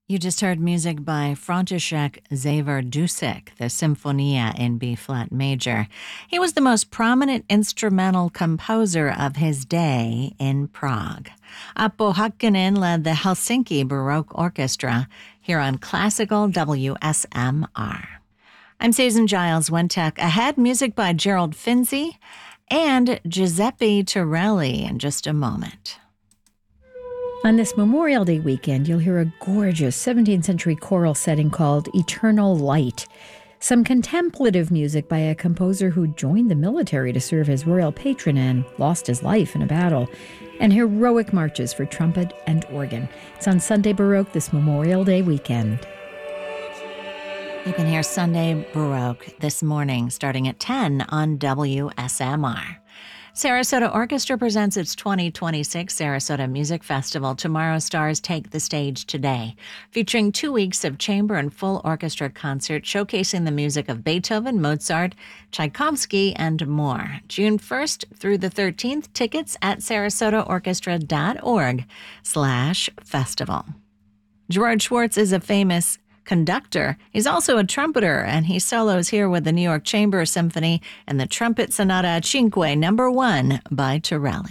You just heard music by František Zavardusek, the Symphonia in B-flat major. He was the most prominent instrumental composer of his day in Prague. Appo Hakkinen led the Helsinki Baroque Orchestra here on Classical WSMR. I'm Susan Giles Wentech. Ahead, music by Gerald Finzi and Giuseppe Torelli in just a moment. On this Memorial Day weekend, you'll hear a gorgeous 17th century choral setting called Eternal Light, some contemplative music by a composer who joined the military to serve his royal patron and lost his life in a battle, and heroic marches for trumpet and organ. It's on Sunday Baroque this Memorial Day weekend. You can hear Sunday Baroque this morning starting at 10 on WSMR. Sarasota Orchestra presents its 2026 Sarasota Music Festival. Tomorrow's stars take the stage today, featuring 2 weeks of chamber and full orchestra concerts showcasing the music of Beethoven, Mozart, Tchaikovsky, and more. June 1st through the 13th, tickets at sarasotaorchestra.org/festival. Gerard Schwartz is a famous conductor. He's also a trumpeter, and he solos here with the New York Chamber Symphony and the Trumpet Sonata Cinque No. 1 by Torelli.